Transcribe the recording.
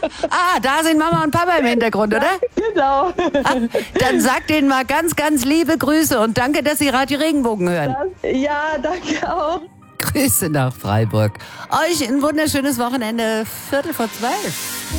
Da sind Mama und Papa im Hintergrund, oder? Genau. Dann sagt denen mal ganz, ganz liebe Grüße und danke, dass Sie Radio Regenbogen hören. Ja, danke auch. Grüße nach Freiburg. Euch ein wunderschönes Wochenende, 12:45.